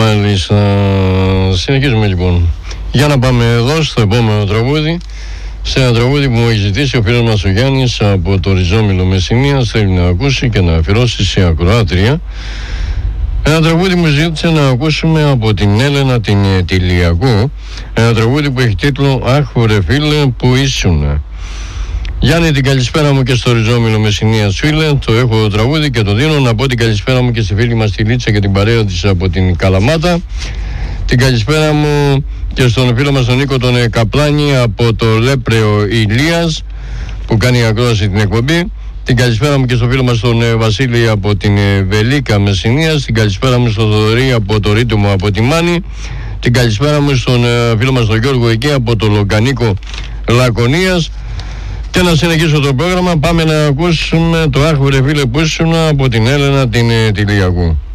Μάλιστα. Συνεχίζουμε λοιπόν. Για να πάμε εδώ στο επόμενο τραγούδι. Σε ένα τραγούδι που μου έχει ζητήσει ο φίλος μας ο Γιάννης από το Ριζόμυλο Μεσσηνίας. Θέλει να ακούσει και να αφιερώσει σε ακροάτρια. Ένα τραγούδι μου ζήτησε να ακούσουμε από την Έλενα την Τηλιακού. Ένα τραγούδι που έχει τίτλο «Αχ ρε φίλε που ήσουν». Γιάννη, την καλησπέρα μου και στο Ριζόμυλο Μεσσηνίας, φίλε. Το έχω το τραγούδι και το δίνω. Να πω την καλησπέρα μου και στη φίλη μας τη Λίτσα και την παρέα της από την Καλαμάτα. Την καλησπέρα μου και στον φίλο μας τον Νίκο τον Καπλάνη από το Λέπρεο Ηλίας που κάνει ακρόαση την εκπομπή. Την καλησπέρα μου και στον φίλο μας τον Βασίλη από την Βελίκα Μεσσηνίας. Την καλησπέρα μου στον Θοδωρή από το Ρίτουμο από τη Μάνη. Την καλησπέρα μου στον φίλο μας τον Γιώργο εκεί από το Λογκανίκο Λακωνίας. Και να συνεχίσω το πρόγραμμα. Πάμε να ακούσουμε το «Αχ ρε φίλε που ήσουν» από την Έλενα την Τηλιακού.